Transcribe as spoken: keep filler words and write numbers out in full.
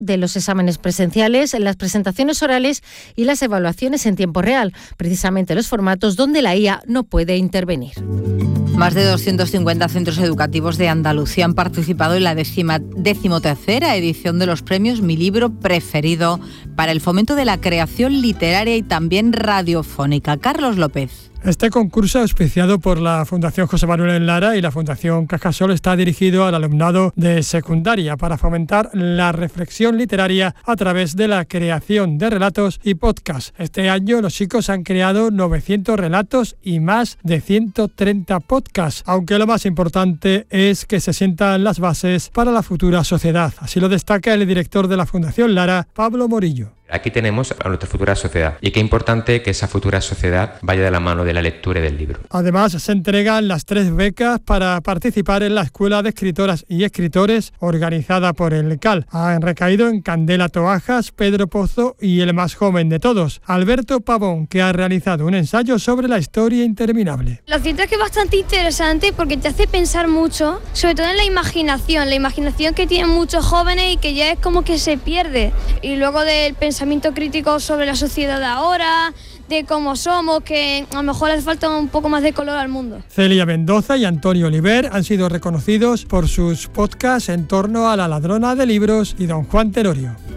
de los exámenes presenciales, las presentaciones orales y las evaluaciones en tiempo real, precisamente los formatos donde la I A no puede intervenir. Más de doscientos cincuenta centros educativos de Andalucía han participado en la décima, decimotercera edición de los premios Mi Libro Preferido para el fomento de la creación literaria y también radiofónica. Carlos López. Este concurso, auspiciado por la Fundación José Manuel en Lara y la Fundación Cajasol, está dirigido al alumnado de secundaria para fomentar la reflexión literaria a través de la creación de relatos y podcasts. Este año los chicos han creado novecientos relatos y más de ciento treinta podcasts, aunque lo más importante es que se sientan las bases para la futura sociedad. Así lo destaca el director de la Fundación Lara, Pablo Morillo. Aquí tenemos a nuestra futura sociedad y qué importante que esa futura sociedad vaya de la mano de la lectura y del libro. Además, se entregan las tres becas para participar en la Escuela de Escritoras y Escritores organizada por el C A L. Han recaído en Candela Toajas, Pedro Pozo y el más joven de todos, Alberto Pavón, que ha realizado un ensayo sobre la historia interminable. Lo cierto es que es bastante interesante porque te hace pensar mucho, sobre todo en la imaginación, la imaginación que tienen muchos jóvenes y que ya es como que se pierde. Y luego del pensamiento pensamiento crítico sobre la sociedad de ahora, de cómo somos, que a lo mejor hace falta un poco más de color al mundo. Celia Mendoza y Antonio Oliver han sido reconocidos por sus podcasts en torno a La Ladrona de Libros y Don Juan Tenorio.